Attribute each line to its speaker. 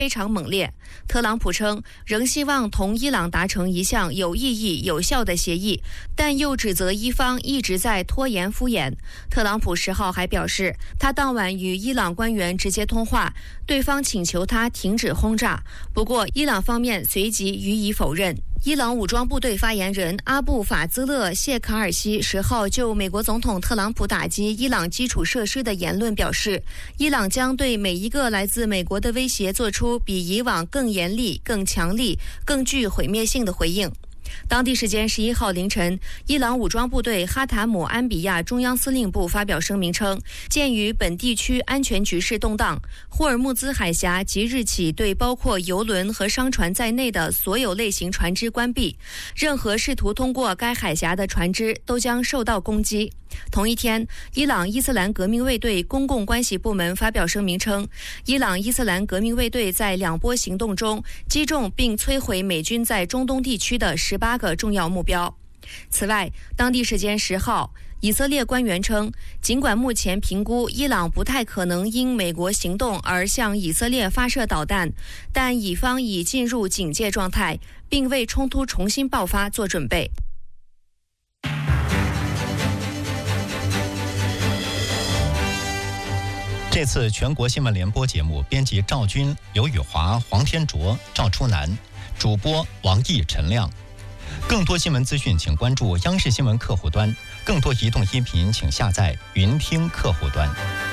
Speaker 1: 非常猛烈。特朗普称仍希望同伊朗达成一项有意义、有效的协议，但又指责伊方一直在拖延敷衍。特朗普10号还表示，他当晚与伊朗官员直接通话，对方请求他停止轰炸，不过伊朗方面随即予以否认。伊朗武装部队发言人阿布法兹勒谢卡尔西10号就美国总统特朗普打击伊朗基础设施的言论表示，伊朗将对每一个来自美国的威胁做出比以往更严厉、更强力、更具毁灭性的回应。当地时间11号凌晨，伊朗武装部队哈塔姆安比亚中央司令部发表声明称，鉴于本地区安全局势动荡，霍尔木兹海峡即日起对包括油轮和商船在内的所有类型船只关闭，任何试图通过该海峡的船只都将受到攻击。同一天，伊朗伊斯兰革命卫队公共关系部门发表声明称，伊朗伊斯兰革命卫队在2波行动中击中并摧毁美军在中东地区的18个重要目标。此外，当地时间10号，以色列官员称，尽管目前评估伊朗不太可能因美国行动而向以色列发射导弹，但以方已进入警戒状态，并为冲突重新爆发做准备。
Speaker 2: 这次全国新闻联播节目，编辑赵军、刘宇华、黄天卓、赵初南，主播王毅、陈亮。更多新闻资讯，请关注央视新闻客户端；更多移动音频，请下载云听客户端。